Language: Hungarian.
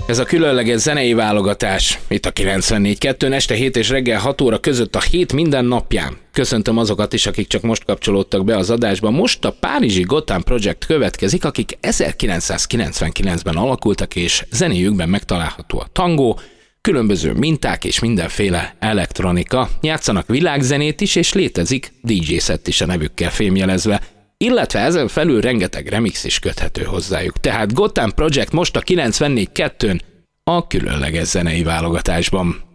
Ez a különleges zenei válogatás itt a 94.2-n este 7 és reggel 6 óra között a hét minden napján. Köszöntöm azokat is, akik csak most kapcsolódtak be az adásba. Most a párizsi Gotham Project következik, akik 1999-ben alakultak, és zenéjükben megtalálható a tangó, különböző minták és mindenféle elektronika. Játszanak világzenét is, és létezik DJ set is a nevükkel fémjelezve. Illetve ezen felül rengeteg remix is köthető hozzájuk. Tehát Gotham Project most a 94.2-n a különleges zenei válogatásban.